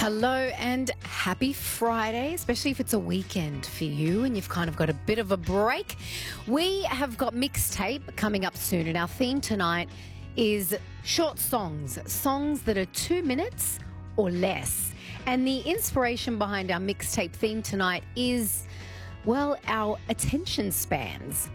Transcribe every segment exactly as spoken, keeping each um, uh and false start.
Hello and happy Friday, especially if it's a weekend for you and you've kind of got a bit of a break. We have got Mixtape coming up soon, and our theme tonight is short songs, songs that are two minutes or less. And the inspiration behind our Mixtape theme tonight is, well, our attention spans.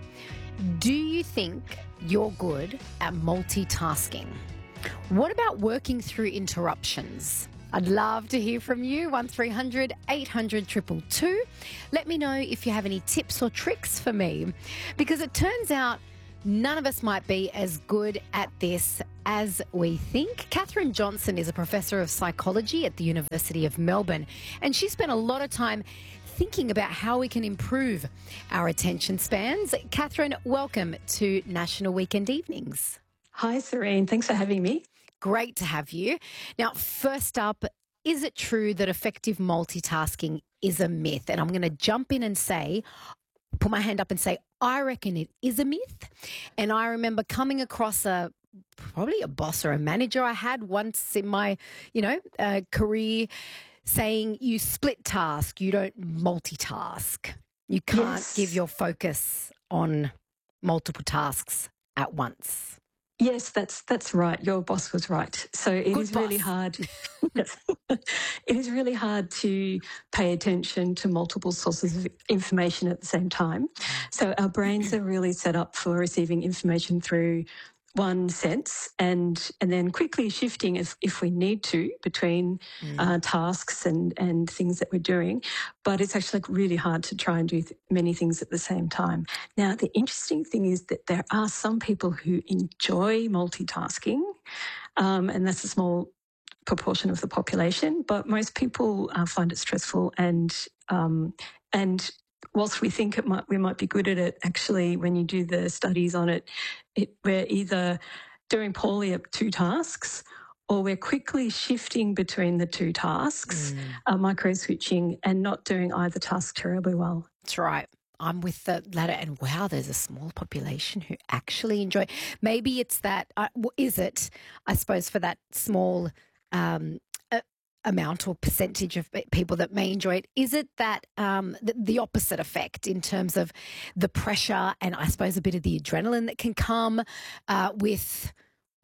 Do you think you're good at multitasking? What about working through interruptions? I'd love to hear from you. one three hundred eight hundred two two two. Let me know if you have any tips or tricks for me, because it turns out none of us might be as good at this as we think. Katherine Johnson is a professor of psychology at the University of Melbourne, and she spent a lot of time thinking about how we can improve our attention spans. Katherine, welcome to National Weekend Evenings. Hi, Serene. Thanks for having me. Great to have you. Now, first up, is it true that effective multitasking is a myth? And I'm going to jump in and say, put my hand up and say, I reckon it is a myth. And I remember coming across a probably a boss or a manager I had once in my, you know, uh, career saying you split task, you don't multitask. You can't Yes. give your focus on multiple tasks at once. Yes, that's that's right. Your boss was right. So it Good is really boss. hard. Yes. It is really hard to pay attention to multiple sources of information at the same time. So our brains are really set up for receiving information through one sense and and then quickly shifting if, if we need to between uh, tasks and, and things that we're doing. But it's actually like really hard to try and do th- many things at the same time. Now, the interesting thing is that there are some people who enjoy multitasking, um, and that's a small proportion of the population, but most people uh, find it stressful and um, and whilst we think it might we might be good at it, actually when you do the studies on it, it we're either doing poorly at two tasks or we're quickly shifting between the two tasks, uh, micro switching, and not doing either task terribly well. That's right. I'm with the latter, and wow, there's a small population who actually enjoy. Maybe it's that. Uh, well, is it? I suppose for that small um, uh, amount or percentage of people that may enjoy it, is it that um, the, the opposite effect in terms of the pressure and I suppose a bit of the adrenaline that can come uh, with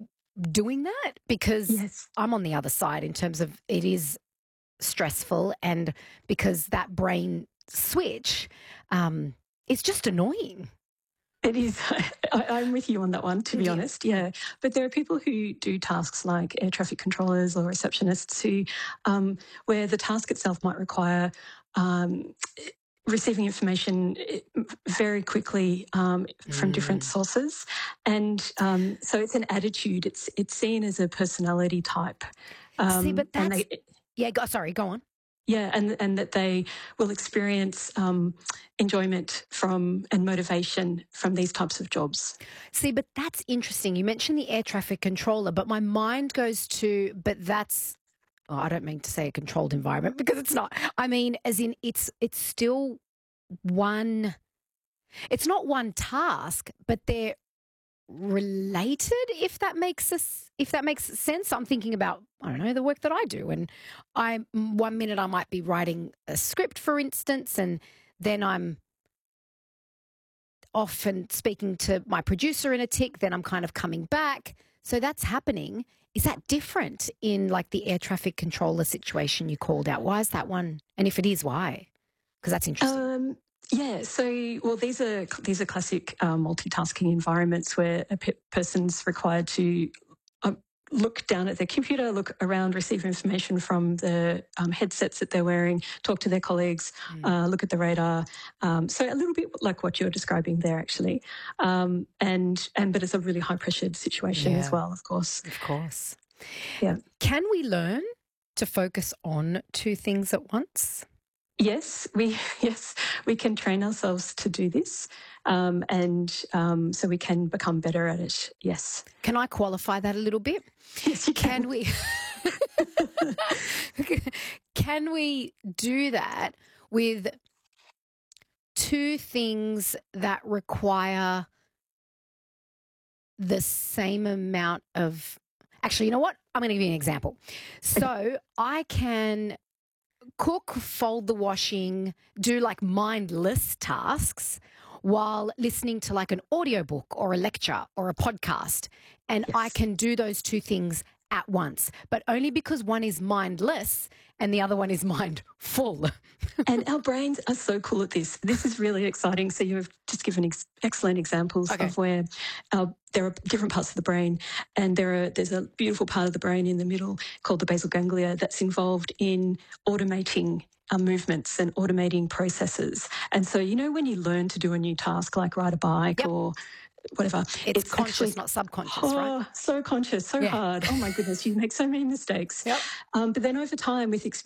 doing that? Because Yes. I'm on the other side in terms of it is stressful, and because that brain switch, um, it's just annoying. It is. I, I'm with you on that one, to be Yeah. honest. Yeah. But there are people who do tasks like air traffic controllers or receptionists who, um, where the task itself might require um, receiving information very quickly um, from different sources. And um, so it's an attitude. It's it's seen as a personality type. Um, See, but and that's they, yeah. Go, sorry, go on. yeah, and and that they will experience um, enjoyment from and motivation from these types of jobs. See, but that's interesting. You mentioned the air traffic controller, but my mind goes to, but that's. Oh, I don't mean to say a controlled environment because it's not. I mean, as in, it's it's still one. It's not one task, but they're related, if that makes us if that makes sense. I'm thinking about, I don't know, the work that I do, and I one minute I might be writing a script, for instance, and then I'm off and speaking to my producer in a tick, then I'm kind of coming back. So that's happening. Is that different in like the air traffic controller situation you called out? Why is that one? And if it is, why? Because that's interesting. Um, yeah, so well, these are these are classic um, multitasking environments where a pe- person's required to um, look down at their computer, look around, receive information from the um, headsets that they're wearing, talk to their colleagues, uh, look at the radar. Um, so a little bit like what you're describing there, actually. Um, and and but it's a really high pressured situation as Yeah. well, of course. Of course. Yeah. Can we learn to focus on two things at once? Yes, we yes we can train ourselves to do this, um, and um, so we can become better at it. Yes, Can I qualify that a little bit? yes, you can. Can we can we do that with two things that require the same amount of, actually, you know what? I'm going to give you an example. So I can cook, fold the washing, do like mindless tasks while listening to like an audiobook or a lecture or a podcast. And Yes. I can do those two things at once, but only because one is mindless and the other one is mindful. And our brains are so cool at this. This is really exciting. So you've just given ex- excellent examples Okay. of where our, there are different parts of the brain, and there are there's a beautiful part of the brain in the middle called the basal ganglia that's involved in automating our movements and automating processes. And so, you know, when you learn to do a new task like ride a bike Yep. or whatever, It's, it's conscious, actually not subconscious, oh, right? so conscious, so Yeah. hard. Oh my goodness, you make so many mistakes. Yep. Um, but then over time with experience,